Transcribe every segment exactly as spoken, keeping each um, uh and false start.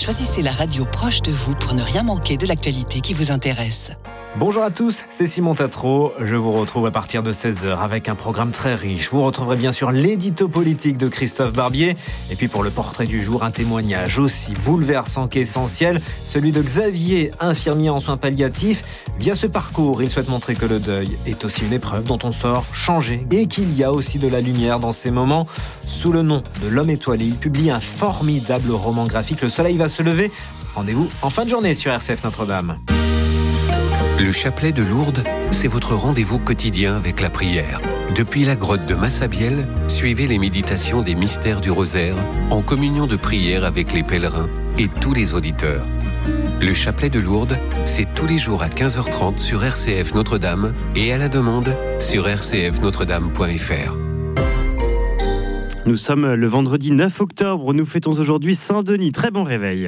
choisissez la radio proche de vous pour ne rien manquer de l'actualité qui vous intéresse. Bonjour à tous, c'est Simon Tatro. Je vous retrouve à partir de seize heures avec un programme très riche. Vous retrouverez bien sûr l'édito politique de Christophe Barbier. Et puis pour le portrait du jour, un témoignage aussi bouleversant qu'essentiel, celui de Xavier, infirmier en soins palliatifs. Via ce parcours, il souhaite montrer que le deuil est aussi une épreuve dont on sort changé et qu'il y a aussi de la lumière dans ces moments. Sous le nom de L'Homme étoilé, il publie un formidable roman graphique, Le soleil va se lever. Rendez-vous en fin de journée sur R C F Notre-Dame. Le chapelet de Lourdes, c'est votre rendez-vous quotidien avec la prière. Depuis la grotte de Massabielle, suivez les méditations des mystères du rosaire en communion de prière avec les pèlerins et tous les auditeurs. Le chapelet de Lourdes, c'est tous les jours à quinze heures trente sur R C F Notre-Dame et à la demande sur r c f notre dame point f r. Nous sommes le vendredi neuf octobre, nous fêtons aujourd'hui Saint-Denis. Très bon réveil.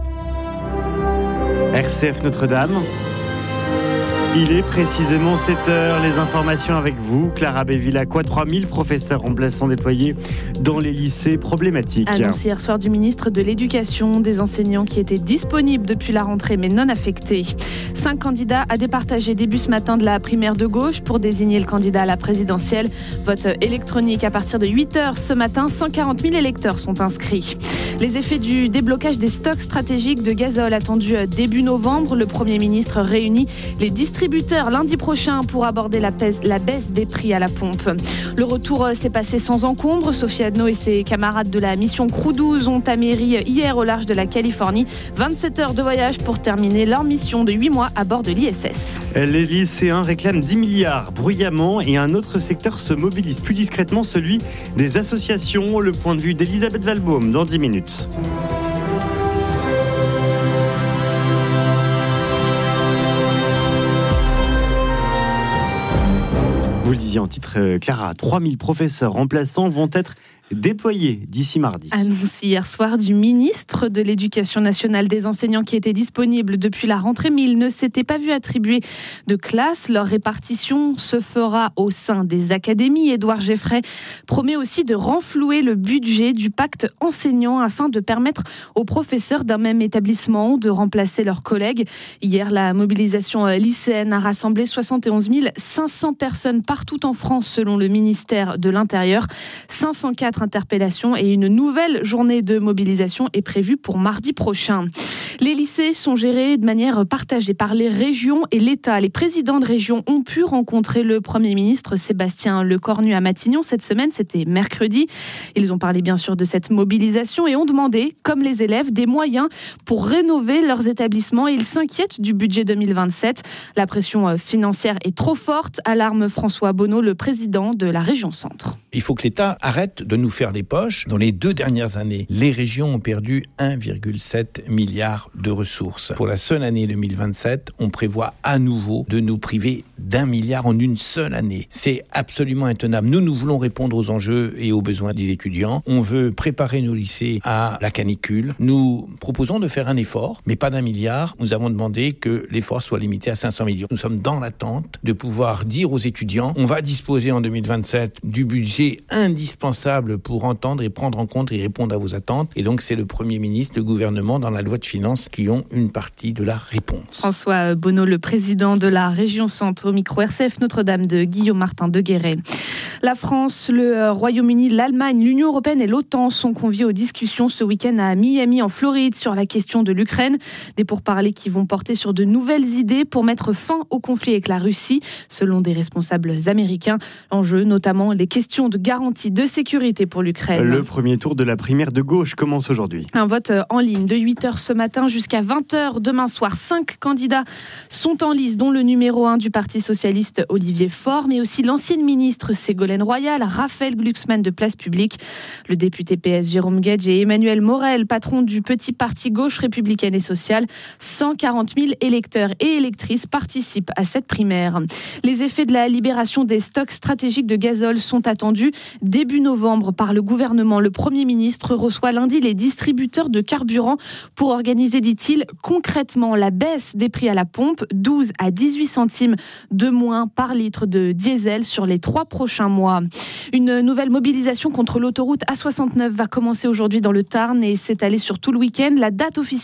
R C F Notre-Dame. Il est précisément sept heures, les informations avec vous, Clara Béville-Lacroix. trois mille professeurs remplaçants déployés dans les lycées problématiques. Annonce hier soir du ministre de l'Éducation, des enseignants qui étaient disponibles depuis la rentrée mais non affectés. Cinq candidats à départager début ce matin de la primaire de gauche pour désigner le candidat à la présidentielle. Vote électronique à partir de huit heures ce matin, cent quarante mille électeurs sont inscrits. Les effets du déblocage des stocks stratégiques de gazole attendus début novembre. Le Premier ministre réunit les distributeurs lundi prochain pour aborder la, pèse, la baisse des prix à la pompe. Le retour s'est passé sans encombre. Sophie Adno et ses camarades de la mission Crew douze ont atterri hier au large de la Californie. vingt-sept heures de voyage pour terminer leur mission de huit mois à bord de l'I S S. Les lycéens réclament dix milliards bruyamment et un autre secteur se mobilise plus discrètement, celui des associations. Le point de vue d'Elisabeth Valbaum dans dix minutes. Vous le disiez en titre, Clara, trois mille professeurs remplaçants vont être déployés d'ici mardi. Annonce hier soir du ministre de l'Éducation nationale, des enseignants qui étaient disponibles depuis la rentrée, mais ils ne s'étaient pas vus attribuer de classe. Leur répartition se fera au sein des académies. Édouard Geffray promet aussi de renflouer le budget du pacte enseignant afin de permettre aux professeurs d'un même établissement de remplacer leurs collègues. Hier, la mobilisation lycéenne a rassemblé soixante et onze mille cinq cents personnes partout en France selon le ministère de l'Intérieur. cinq cent quatre interpellations et une nouvelle journée de mobilisation est prévue pour mardi prochain. Les lycées sont gérés de manière partagée par les régions et l'État. Les présidents de région ont pu rencontrer le Premier ministre Sébastien Lecornu à Matignon cette semaine, c'était mercredi. Ils ont parlé bien sûr de cette mobilisation et ont demandé, comme les élèves, des moyens pour rénover leurs établissements. Ils s'inquiètent du budget deux mille vingt-sept. La pression financière est trop forte, alarme François Bonneau, le président de la région Centre. Il faut que l'État arrête de nous faire les poches. Dans les deux dernières années, les régions ont perdu un virgule sept milliard de ressources. Pour la seule année deux mille vingt-sept, on prévoit à nouveau de nous priver d'un milliard en une seule année. C'est absolument intenable. Nous, nous voulons répondre aux enjeux et aux besoins des étudiants. On veut préparer nos lycées à la canicule. Nous proposons de faire un effort, mais pas d'un milliard. Nous avons demandé que l'effort soit limité à cinq cents millions. Nous sommes dans l'attente de pouvoir dire aux étudiants, on va disposer en deux mille vingt-sept du budget indispensable pour entendre et prendre en compte et répondre à vos attentes. Et donc, c'est le Premier ministre, le gouvernement, dans la loi de finances, qui ont une partie de la réponse. François Bonneau, le président de la région Centre, au micro R C F Notre-Dame de Guillaume Martin de Guéret. La France, le Royaume-Uni, l'Allemagne, l'Union européenne et l'OTAN sont conviés aux discussions ce week-end à Miami, en Floride, sur la question de l'Ukraine. Des pourparlers qui vont porter sur de nouvelles idées pour mettre fin au conflit avec la Russie, selon des responsables américains. L'enjeu, notamment les questions de garantie de sécurité pour l'Ukraine. Le premier tour de la primaire de gauche commence aujourd'hui. Un vote en ligne de huit heures ce matin jusqu'à vingt heures demain soir. Cinq candidats sont en lice, dont le numéro un du Parti socialiste, Olivier Faure, mais aussi l'ancienne ministre Ségolène Royal, Raphaël Glucksmann de Place Publique, le député P S Jérôme Guedj et Emmanuel Morel, patron du petit parti gauche républicaine et sociale. cent quarante mille électeurs et électrices participent à cette primaire. Les effets de la libération des stocks stratégiques de gazole sont attendus début novembre par le gouvernement. Le Premier ministre reçoit lundi les distributeurs de carburant pour organiser, dit-il, concrètement la baisse des prix à la pompe, douze à dix-huit centimes de moins par litre de diesel sur les trois prochains mois. Une nouvelle mobilisation contre l'autoroute A soixante-neuf va commencer aujourd'hui dans le Tarn et s'étaler sur tout le week-end. La date officielle